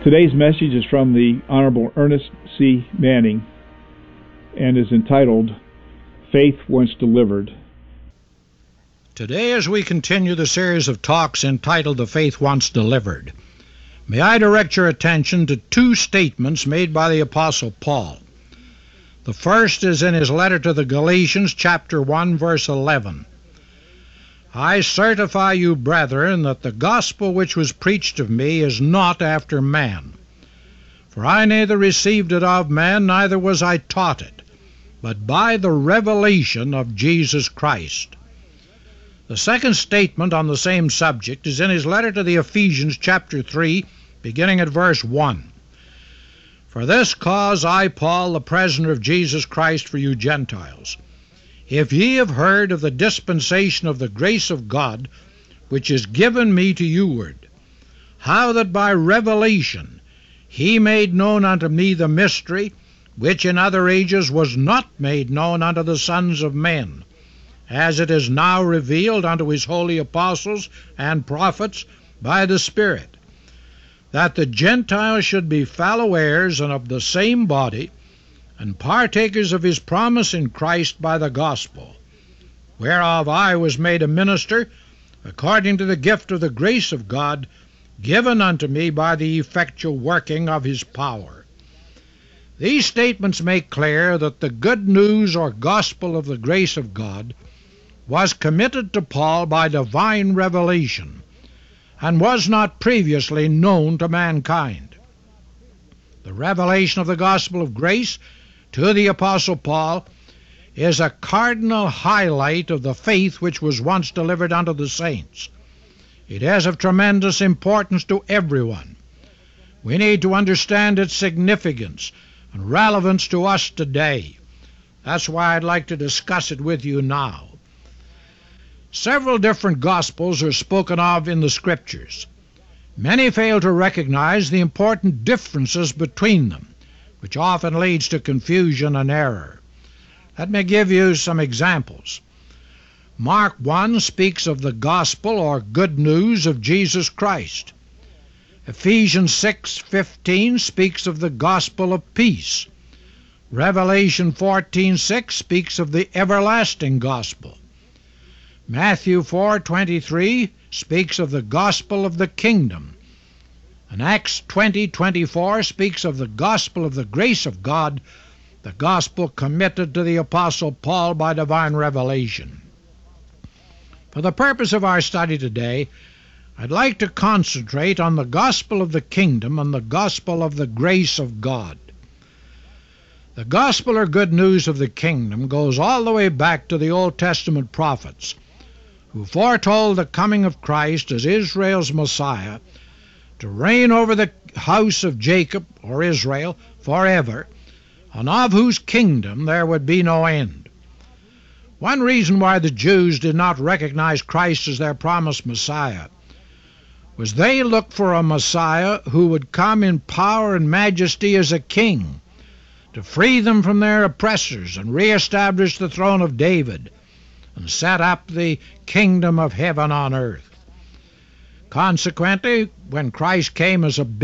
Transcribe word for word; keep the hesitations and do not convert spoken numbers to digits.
Today's message is from the Honorable Ernest C. Manning and is entitled, Faith Once Delivered. Today, as we continue the series of talks entitled The Faith Once Delivered, may I direct your attention to two statements made by the Apostle Paul. The first is in his letter to the Galatians, chapter one, verse eleven. I certify you, brethren, that the gospel which was preached of me is not after man. For I neither received it of man, neither was I taught it, but by the revelation of Jesus Christ. The second statement on the same subject is in his letter to the Ephesians, chapter three, beginning at verse one. For this cause I, Paul, the prisoner of Jesus Christ for you Gentiles, if ye have heard of the dispensation of the grace of God, which is given me to youward, how that by revelation he made known unto me the mystery, which in other ages was not made known unto the sons of men, as it is now revealed unto his holy apostles and prophets by the Spirit, that the Gentiles should be fellow heirs and of the same body, and partakers of his promise in Christ by the gospel, whereof I was made a minister, according to the gift of the grace of God, given unto me by the effectual working of his power. These statements make clear that the good news or gospel of the grace of God was committed to Paul by divine revelation, and was not previously known to mankind. The revelation of the gospel of grace to the Apostle Paul is a cardinal highlight of the faith which was once delivered unto the saints. It is of tremendous importance to everyone. We need to understand its significance and relevance to us today. That's why I'd like to discuss it with you now. Several different gospels are spoken of in the Scriptures. Many fail to recognize the important differences between them, which often leads to confusion and error. Let me give you some examples. Mark one speaks of the gospel or good news of Jesus Christ. Ephesians six fifteen speaks of the gospel of peace. Revelation fourteen six speaks of the everlasting gospel. Matthew four twenty-three speaks of the gospel of the kingdom. And Acts twenty twenty-four speaks of the gospel of the grace of God, the gospel committed to the Apostle Paul by divine revelation. For the purpose of our study today, I'd like to concentrate on the gospel of the kingdom and the gospel of the grace of God. The gospel or good news of the kingdom goes all the way back to the Old Testament prophets, who foretold the coming of Christ as Israel's Messiah, to reign over the house of Jacob, or Israel, forever, and of whose kingdom there would be no end. One reason why the Jews did not recognize Christ as their promised Messiah was they looked for a Messiah who would come in power and majesty as a king, to free them from their oppressors and reestablish the throne of David and set up the kingdom of heaven on earth. Consequently, when Christ came as a